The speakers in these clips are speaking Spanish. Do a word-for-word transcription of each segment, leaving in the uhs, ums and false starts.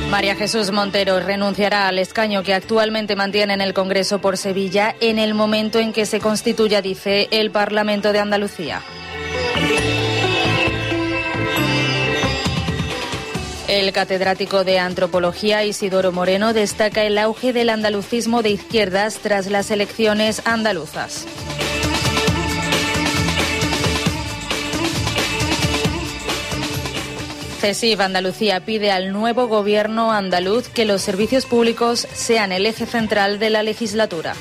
María Jesús Montero renunciará al escaño que actualmente mantiene en el Congreso por Sevilla en el momento en que se constituya, dice, el Parlamento de Andalucía. El catedrático de Antropología Isidoro Moreno destaca el auge del andalucismo de izquierdas tras las elecciones andaluzas. CESIF Andalucía pide al nuevo gobierno andaluz que los servicios públicos sean el eje central de la legislatura.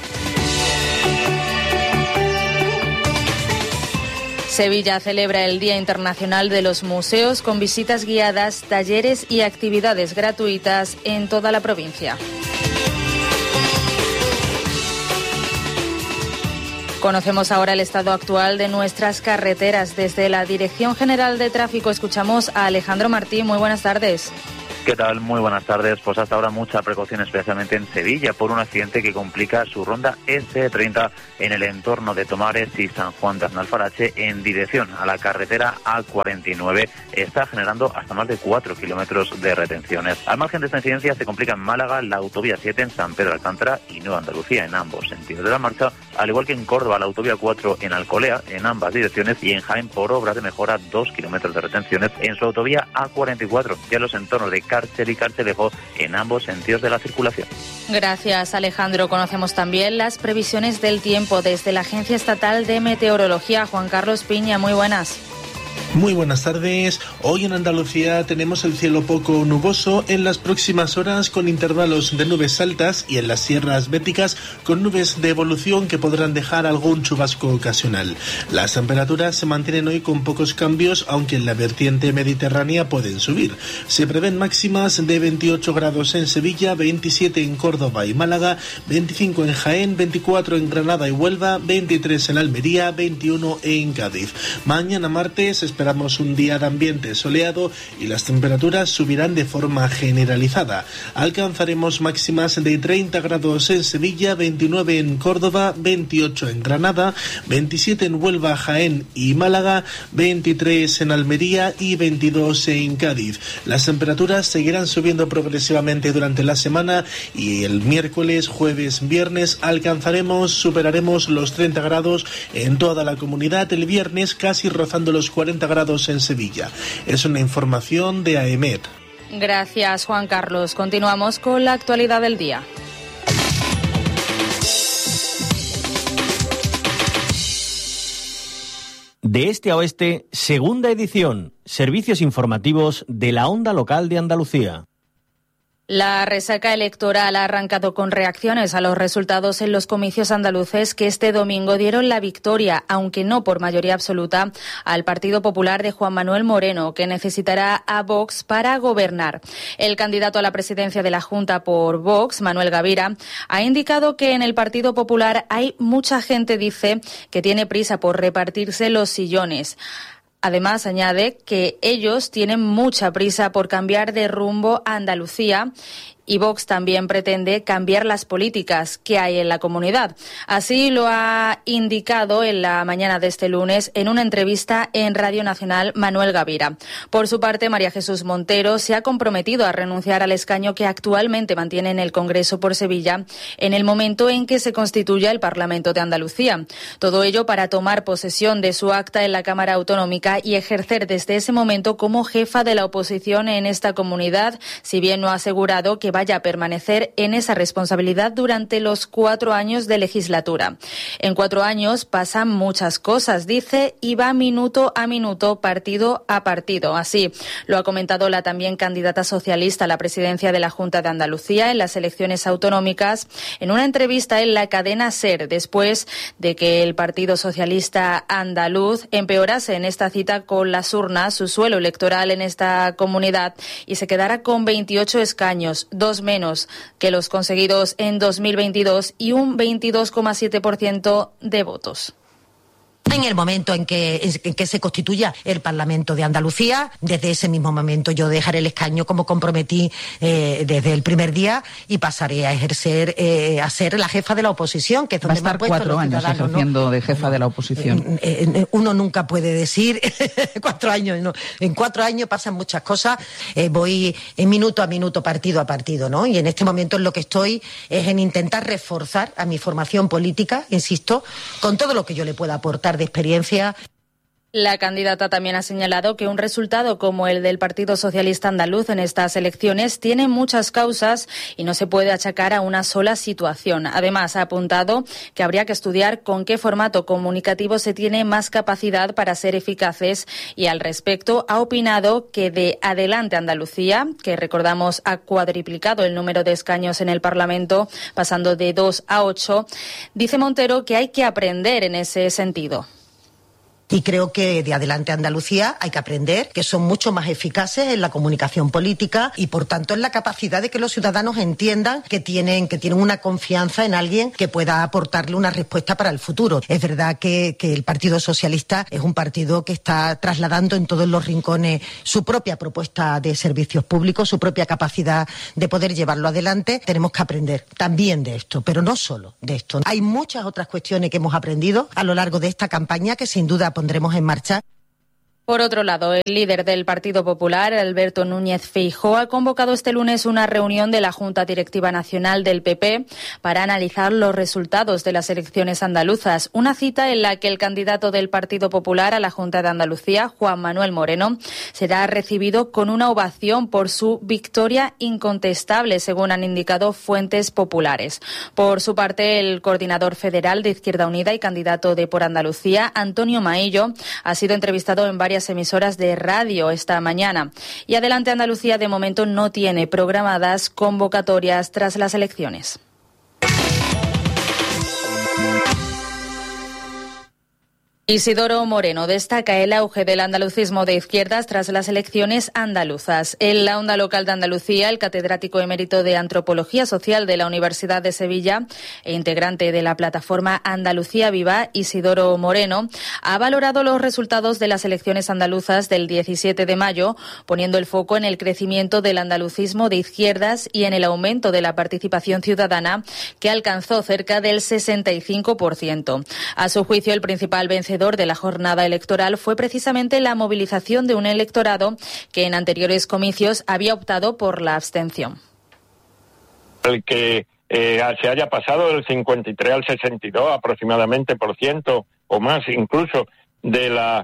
Sevilla celebra el Día Internacional de los Museos con visitas guiadas, talleres y actividades gratuitas en toda la provincia. Conocemos ahora el estado actual de nuestras carreteras. Desde la Dirección General de Tráfico escuchamos a Alejandro Martín. Muy buenas tardes. ¿Qué tal? Muy buenas tardes. Pues hasta ahora mucha precaución, especialmente en Sevilla, por un accidente que complica su ronda ese treinta en el entorno de Tomares y San Juan de Aznalfarache en dirección a la carretera A cuarenta y nueve. Está generando hasta más de cuatro kilómetros de retenciones. Al margen de esta incidencia se complica en Málaga la autovía siete en San Pedro de Alcántara y Nueva Andalucía en ambos sentidos de la marcha, al igual que en Córdoba la autovía cuatro en Alcolea en ambas direcciones y en Jaén por obras de mejora dos kilómetros de retenciones en su autovía A cuarenta y cuatro, ya en los entornos de Cárcel y Carcelejo en ambos sentidos de la circulación. Gracias, Alejandro. Conocemos también las previsiones del tiempo desde la Agencia Estatal de Meteorología. Juan Carlos Piña, muy buenas. Muy buenas tardes. Hoy en Andalucía tenemos el cielo poco nuboso en las próximas horas con intervalos de nubes altas y en las sierras béticas con nubes de evolución que podrán dejar algún chubasco ocasional. Las temperaturas se mantienen hoy con pocos cambios, aunque en la vertiente mediterránea pueden subir. Se prevén máximas de veintiocho grados en Sevilla, veintisiete en Córdoba y Málaga, veinticinco en Jaén, veinticuatro en Granada y Huelva, veintitrés en Almería, veintiuno en Cádiz. Mañana martes esperamos un día de ambiente soleado y las temperaturas subirán de forma generalizada. Alcanzaremos máximas de treinta grados en Sevilla, veintinueve en Córdoba, veintiocho en Granada, veintisiete en Huelva, Jaén y Málaga, veintitrés en Almería y veintidós en Cádiz. Las temperaturas seguirán subiendo progresivamente durante la semana y el miércoles, jueves, viernes alcanzaremos, superaremos los treinta grados en toda la comunidad. El viernes casi rozando los cuarenta grados en Sevilla. Es una información de AEMET. Gracias, Juan Carlos. Continuamos con la actualidad del día. De este a oeste, segunda edición. Servicios informativos de la onda local de Andalucía. La resaca electoral ha arrancado con reacciones a los resultados en los comicios andaluces que este domingo dieron la victoria, aunque no por mayoría absoluta, al Partido Popular de Juan Manuel Moreno, que necesitará a Vox para gobernar. El candidato a la presidencia de la Junta por Vox, Manuel Gavira, ha indicado que en el Partido Popular hay mucha gente, dice, que tiene prisa por repartirse los sillones. Además, añade que ellos tienen mucha prisa por cambiar de rumbo a Andalucía y Vox también pretende cambiar las políticas que hay en la comunidad. Así lo ha indicado en la mañana de este lunes en una entrevista en Radio Nacional Manuel Gavira. Por su parte, María Jesús Montero se ha comprometido a renunciar al escaño que actualmente mantiene en el Congreso por Sevilla en el momento en que se constituya el Parlamento de Andalucía. Todo ello para tomar posesión de su acta en la Cámara Autonómica y ejercer desde ese momento como jefa de la oposición en esta comunidad, si bien no ha asegurado que va vaya a permanecer en esa responsabilidad durante los cuatro años de legislatura. En cuatro años pasan muchas cosas, dice, y va minuto a minuto, partido a partido. Así lo ha comentado la también candidata socialista a la presidencia de la Junta de Andalucía en las elecciones autonómicas en una entrevista en la cadena SER, después de que el Partido Socialista Andaluz empeorase en esta cita con las urnas su suelo electoral en esta comunidad y se quedara con veintiocho escaños, dos menos que los conseguidos en dos mil veintidós y un veintidós coma siete por ciento de votos. En el momento en que, en que se constituya el Parlamento de Andalucía, desde ese mismo momento yo dejaré el escaño como comprometí eh, desde el primer día y pasaré a ejercer, eh, a ser la jefa de la oposición, que es donde va a estar me han puesto cuatro los años ciudadanos, ejerciendo ¿no? de jefa de la oposición. Eh, eh, uno nunca puede decir cuatro años, no. En cuatro años pasan muchas cosas. Eh, voy en minuto a minuto, partido a partido, ¿no? Y en este momento en lo que estoy es en intentar reforzar a mi formación política, insisto, con todo lo que yo le pueda aportar de experiencia. La candidata también ha señalado que un resultado como el del Partido Socialista Andaluz en estas elecciones tiene muchas causas y no se puede achacar a una sola situación. Además, ha apuntado que habría que estudiar con qué formato comunicativo se tiene más capacidad para ser eficaces y al respecto ha opinado que de Adelante Andalucía, que recordamos ha cuadriplicado el número de escaños en el Parlamento, pasando de dos a ocho, dice Montero que hay que aprender en ese sentido. Y creo que de Adelante Andalucía hay que aprender que son mucho más eficaces en la comunicación política y, por tanto, en la capacidad de que los ciudadanos entiendan que tienen, que tienen una confianza en alguien que pueda aportarle una respuesta para el futuro. Es verdad que, que el Partido Socialista es un partido que está trasladando en todos los rincones su propia propuesta de servicios públicos, su propia capacidad de poder llevarlo adelante. Tenemos que aprender también de esto, pero no solo de esto. Hay muchas otras cuestiones que hemos aprendido a lo largo de esta campaña que sin duda pondremos en marcha. Por otro lado, el líder del Partido Popular, Alberto Núñez Feijóo, ha convocado este lunes una reunión de la Junta Directiva Nacional del P P para analizar los resultados de las elecciones andaluzas. Una cita en la que el candidato del Partido Popular a la Junta de Andalucía, Juan Manuel Moreno, será recibido con una ovación por su victoria incontestable, según han indicado fuentes populares. Por su parte, el coordinador federal de Izquierda Unida y candidato de Por Andalucía, Antonio Maillo, ha sido entrevistado en varias emisoras de radio esta mañana. Y Adelante Andalucía de momento no tiene programadas convocatorias tras las elecciones. Isidoro Moreno destaca el auge del andalucismo de izquierdas tras las elecciones andaluzas. En la onda local de Andalucía, el catedrático emérito de Antropología Social de la Universidad de Sevilla e integrante de la plataforma Andalucía Viva, Isidoro Moreno, ha valorado los resultados de las elecciones andaluzas del diecisiete de mayo, poniendo el foco en el crecimiento del andalucismo de izquierdas y en el aumento de la participación ciudadana, que alcanzó cerca del sesenta y cinco por ciento. A su juicio, el principal vencedor de la jornada electoral fue precisamente la movilización de un electorado que en anteriores comicios había optado por la abstención. El que eh, se haya pasado del cincuenta y tres al sesenta y dos aproximadamente por ciento o más incluso de la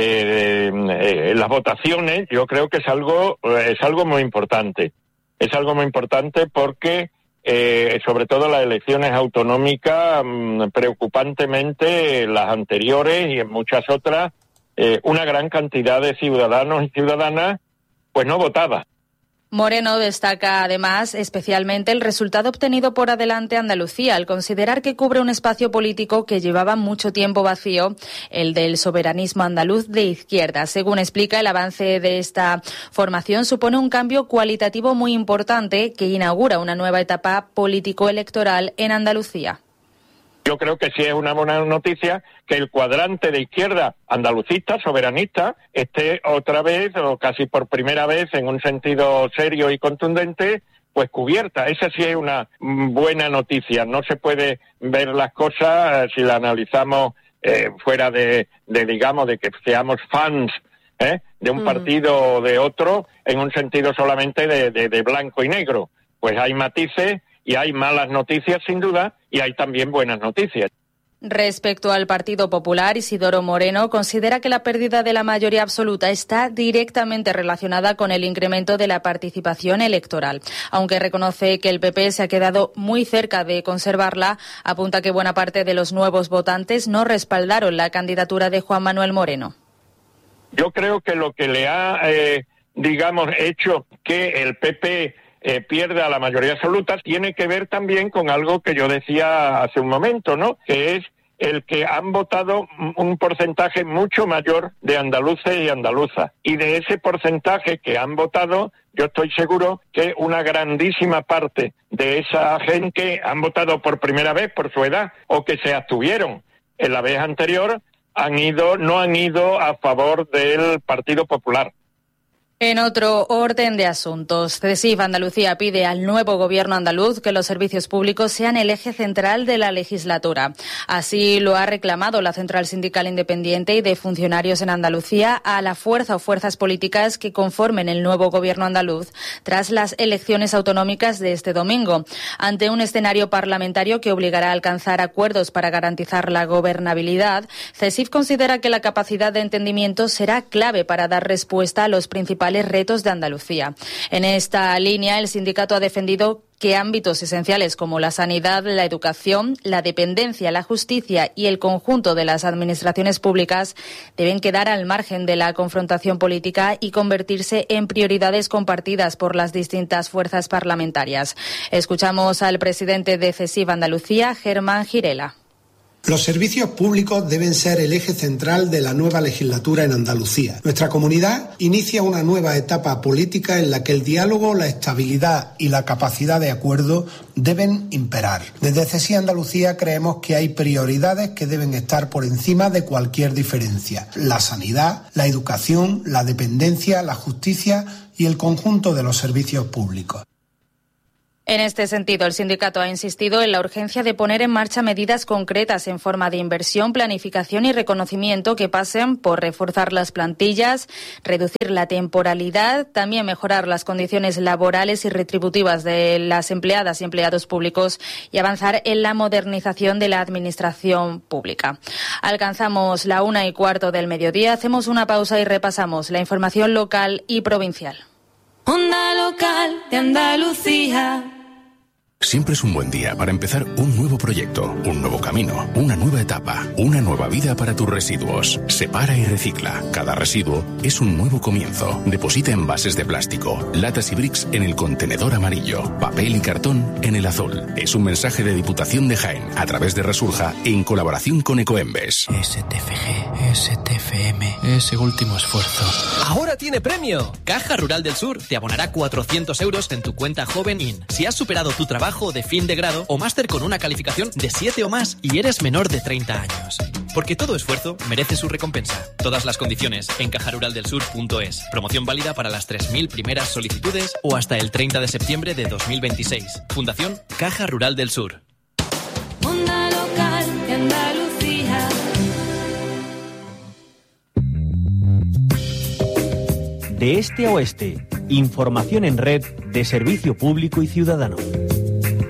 eh, eh, las votaciones, yo creo que es algo es algo muy importante. Es algo muy importante porque Eh, sobre todo las elecciones autonómicas, mmm, preocupantemente las anteriores y en muchas otras, eh, una gran cantidad de ciudadanos y ciudadanas pues no votaba. Moreno destaca además especialmente el resultado obtenido por Adelante Andalucía, al considerar que cubre un espacio político que llevaba mucho tiempo vacío, el del soberanismo andaluz de izquierda. Según explica, el avance de esta formación supone un cambio cualitativo muy importante que inaugura una nueva etapa político-electoral en Andalucía. Yo creo que sí es una buena noticia que el cuadrante de izquierda andalucista, soberanista, esté otra vez, o casi por primera vez, en un sentido serio y contundente, pues cubierta. Esa sí es una buena noticia. No se puede ver las cosas, eh, si la analizamos eh, fuera de, de, digamos, de que seamos fans ¿eh? de un mm. partido o de otro, en un sentido solamente de, de, de blanco y negro. Pues hay matices y hay malas noticias, sin duda, y hay también buenas noticias. Respecto al Partido Popular, Isidoro Moreno considera que la pérdida de la mayoría absoluta está directamente relacionada con el incremento de la participación electoral. Aunque reconoce que el P P se ha quedado muy cerca de conservarla, apunta que buena parte de los nuevos votantes no respaldaron la candidatura de Juan Manuel Moreno. Yo creo que lo que le ha, eh, digamos, hecho que el P P Eh, pierda la mayoría absoluta, tiene que ver también con algo que yo decía hace un momento, ¿no? Que es el que han votado un porcentaje mucho mayor de andaluces y andaluzas. Y de ese porcentaje que han votado, yo estoy seguro que una grandísima parte de esa gente han votado por primera vez por su edad o que se abstuvieron en la vez anterior, han ido, no han ido a favor del Partido Popular. En otro orden de asuntos, CESIF Andalucía pide al nuevo gobierno andaluz que los servicios públicos sean el eje central de la legislatura. Así lo ha reclamado la Central Sindical Independiente y de Funcionarios en Andalucía a la fuerza o fuerzas políticas que conformen el nuevo gobierno andaluz tras las elecciones autonómicas de este domingo. Ante un escenario parlamentario que obligará a alcanzar acuerdos para garantizar la gobernabilidad, CESIF considera que la capacidad de entendimiento será clave para dar respuesta a los principales retos de Andalucía. En esta línea, el sindicato ha defendido que ámbitos esenciales como la sanidad, la educación, la dependencia, la justicia y el conjunto de las administraciones públicas deben quedar al margen de la confrontación política y convertirse en prioridades compartidas por las distintas fuerzas parlamentarias. Escuchamos al presidente de CESIF Andalucía, Germán Girela. Los servicios públicos deben ser el eje central de la nueva legislatura en Andalucía. Nuestra comunidad inicia una nueva etapa política en la que el diálogo, la estabilidad y la capacidad de acuerdo deben imperar. Desde CESIF Andalucía creemos que hay prioridades que deben estar por encima de cualquier diferencia. La sanidad, la educación, la dependencia, la justicia y el conjunto de los servicios públicos. En este sentido, el sindicato ha insistido en la urgencia de poner en marcha medidas concretas en forma de inversión, planificación y reconocimiento que pasen por reforzar las plantillas, reducir la temporalidad, también mejorar las condiciones laborales y retributivas de las empleadas y empleados públicos y avanzar en la modernización de la administración pública. Alcanzamos la una y cuarto del mediodía, hacemos una pausa y repasamos la información local y provincial. Onda Local de Andalucía. Siempre es un buen día para empezar un nuevo proyecto, un nuevo camino, una nueva etapa, una nueva vida para tus residuos. Separa y recicla. Cada residuo es un nuevo comienzo. Deposita envases de plástico, latas y bricks en el contenedor amarillo, papel y cartón en el azul. Es un mensaje de Diputación de Jaén a través de Resurja en colaboración con Ecoembes. S T F G, S T F M, ese último esfuerzo. ¡Ahora tiene premio! Caja Rural del Sur te abonará cuatrocientos euros en tu cuenta Joven In. Si has superado tu trabajo de fin de grado o máster con una calificación de siete o más y eres menor de treinta años. Porque todo esfuerzo merece su recompensa. Todas las condiciones en caja rural del sur punto es. Promoción válida para las tres mil primeras solicitudes o hasta el treinta de septiembre de dos mil veintiséis. Fundación Caja Rural del Sur. Onda Local de Andalucía. De este a oeste, información en red de servicio público y ciudadano.